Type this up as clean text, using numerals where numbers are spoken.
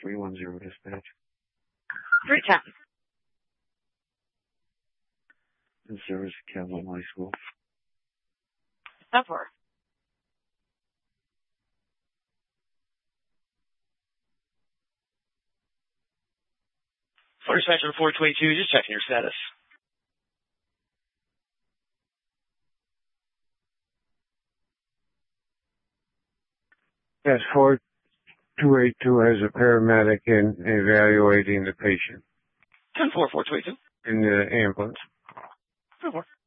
310 dispatch. 310. In service of Calhoun High School. 10-4. Florida Dispatch 422, just checking your status. Yes, 4282 has a paramedic in evaluating the patient. 10-4, 422. In the ambulance. 10-4.